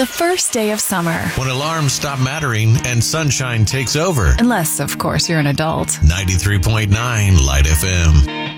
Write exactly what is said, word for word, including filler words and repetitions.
The first day of summer. When alarms stop mattering and sunshine takes over. Unless, of course, you're an adult. ninety-three point nine Light F M.